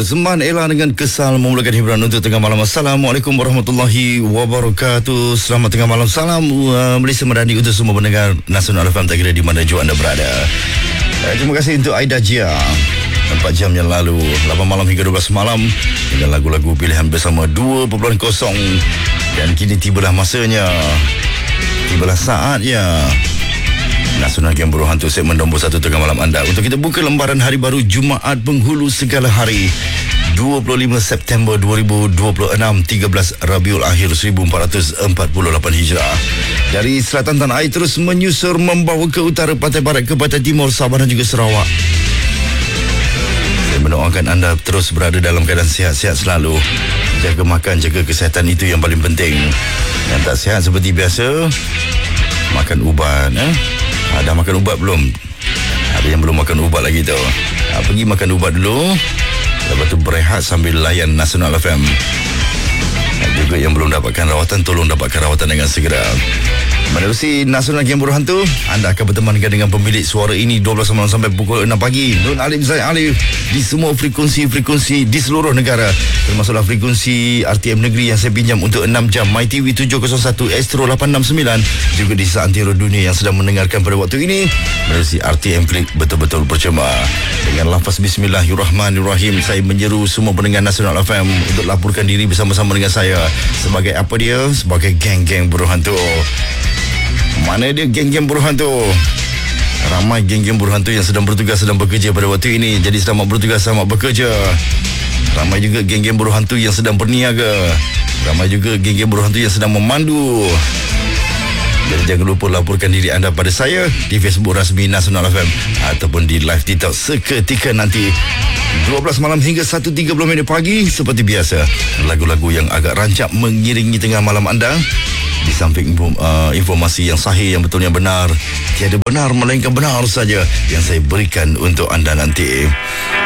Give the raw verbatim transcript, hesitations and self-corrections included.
Persembahan Ella dengan Kesal memulakan hiburan untuk tengah malam. Assalamualaikum warahmatullahi wabarakatuh. Selamat tengah malam. Salam uh, Malaysia Madani untuk semua pendengar Nasional F M, tak kira di mana jua anda berada. uh, Terima kasih untuk Aida Jia, empat jam yang lalu, lapan malam hingga dua belas malam, dengan lagu-lagu pilihan bersama dua titik kosong. Dan kini tibalah masanya, tibalah saatnya Nasional Game Buruh Hantu segmen nombor satu tengah malam anda, untuk kita buka lembaran hari baru Jumaat penghulu segala hari, dua puluh lima September dua ribu dua puluh enam, tiga belas Rabiul Akhir seribu empat ratus empat puluh lapan Hijrah. Dari selatan tanah air terus menyusur membawa ke utara, pantai barat ke pantai timur, Sabah dan juga Sarawak. Saya mendoakan anda terus berada dalam keadaan sihat-sihat selalu. Jaga makan, jaga kesihatan, itu yang paling penting. Yang tak sihat seperti biasa, makan ubat. Eh? Ha, dah makan ubat belum? Ada yang belum makan ubat lagi tu. Ha, pergi makan ubat dulu, lepas tu berehat sambil layan Nasional F M. Ha, juga yang belum dapatkan rawatan, tolong dapatkan rawatan dengan segera. Menerusi Nasional Game Buruh Hantu, anda akan bertemankan dengan pemilik suara ini dua belas malam sampai pukul enam pagi. Nur Alif Zaid Alif di semua frekuensi-frekuensi di seluruh negara, termasuklah frekuensi R T M Negeri yang saya pinjam untuk enam jam, My T V tujuh kosong satu, Astro lapan enam sembilan, juga di seantero dunia yang sedang mendengarkan pada waktu ini menerusi R T M Klik. Betul-betul percuma. Dengan lafaz Bismillahirrahmanirrahim, saya menyeru semua pendengar Nasional F M untuk laporkan diri bersama-sama dengan saya sebagai apa dia? Sebagai geng-geng buruh hantu. Mana dia geng-geng buruh hantu? Ramai geng-geng buruh hantu yang sedang bertugas, sedang bekerja pada waktu ini. Jadi selamat bertugas, selamat bekerja. Ramai juga geng-geng buruh hantu yang sedang berniaga. Ramai juga geng-geng buruh hantu yang sedang memandu. Jadi jangan lupa laporkan diri anda pada saya di Facebook rasmi Nasional F M ataupun di live TikTok seketika nanti dua belas malam hingga satu tiga puluh minit pagi. Seperti biasa, lagu-lagu yang agak rancak mengiringi tengah malam anda. Di samping uh, informasi yang sahih, yang betulnya benar, tiada benar melainkan benar saja yang saya berikan untuk anda nanti.